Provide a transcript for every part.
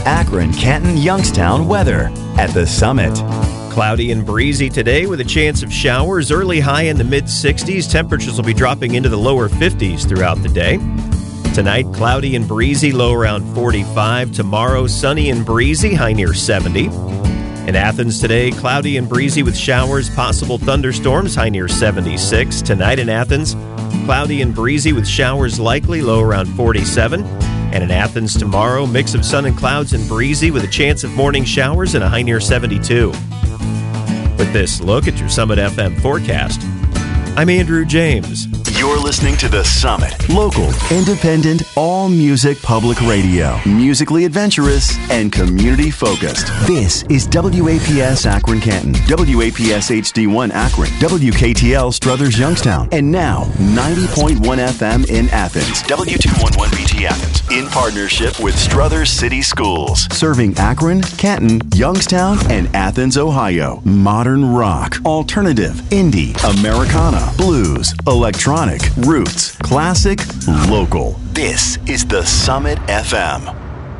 Akron, Canton, Youngstown weather at the Summit. Cloudy and breezy today with a chance of showers. Early high in the mid-60s. Temperatures will be dropping into the lower 50s throughout the day. Tonight, cloudy and breezy, low around 45. Tomorrow, sunny and breezy, high near 70. In Athens today, cloudy and breezy with showers, possible thunderstorms, high near 76. Tonight in Athens, cloudy and breezy with showers likely, low around 47. And in Athens tomorrow, mix of sun and clouds and breezy with a chance of morning showers and a high near 72. With this look at your Summit FM forecast, I'm Andrew James. You're listening to The Summit. Local, independent, all-music public radio. Musically adventurous and community-focused. This is WAPS Akron Canton, WAPS HD1 Akron, WKTL Struthers Youngstown, and now 90.1 FM in Athens, W211BT Athens, in partnership with Struthers City Schools, serving Akron, Canton, Youngstown, and Athens, Ohio. Modern rock, alternative, indie, Americana, blues, electronic, roots, classic, local. This is The Summit FM.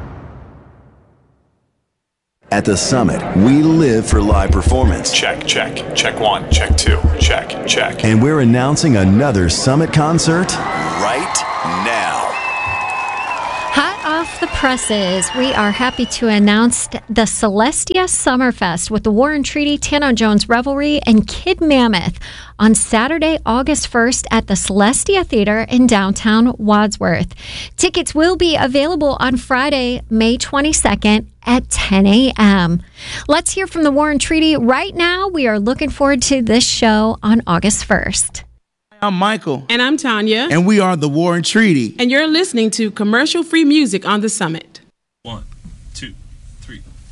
At The Summit, we live for live performance. Check, check. Check one, check two, check, check. And we're announcing another Summit concert right now. Hot off the presses, we are happy to announce the Celestia Summerfest with the War and Treaty, Tano Jones Revelry, and Kid Mammoth on Saturday, August 1st at the Celestia Theater in downtown Wadsworth. Tickets will be available on Friday, May 22nd at 10 a.m. Let's hear from the War and Treaty right now. We are looking forward to this show on August 1st. I'm Michael. And I'm Tanya. And we are the War and Treaty. And you're listening to commercial-free music on the Summit. 1, 2, 3,